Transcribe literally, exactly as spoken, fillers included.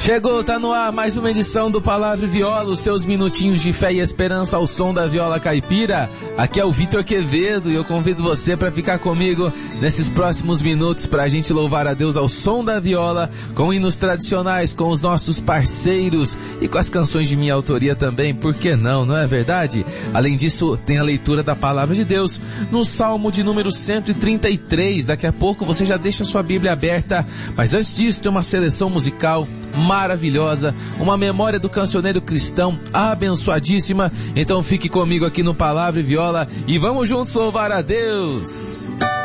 Chegou, tá no ar mais uma edição do Palavra e Viola, os seus minutinhos de fé e esperança ao som da viola caipira. Aqui é o Vitor Quevedo e eu convido você para ficar comigo nesses próximos minutos pra gente louvar a Deus ao som da viola, com hinos tradicionais, com os nossos parceiros e com as canções de minha autoria também, por que não, não é verdade? Além disso, tem a leitura da Palavra de Deus no Salmo de número cento e trinta e três. Daqui a pouco você já deixa sua Bíblia aberta, mas antes disso tem uma seleção musical maravilhosa, uma memória do cancioneiro cristão abençoadíssima. Então fique comigo aqui no Palavra e Viola e vamos juntos louvar a Deus.